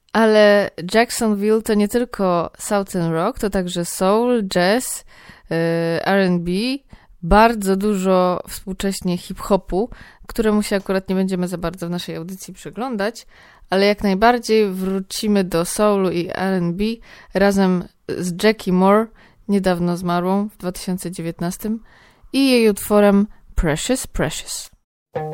Ale Jacksonville to nie tylko Southern Rock, to także soul, jazz, R&B, bardzo dużo współcześnie hip-hopu, któremu się akurat nie będziemy za bardzo w naszej audycji przyglądać, ale jak najbardziej wrócimy do soulu i R&B razem z Jackie Moore, niedawno zmarłą w 2019, i jej utworem Precious Precious.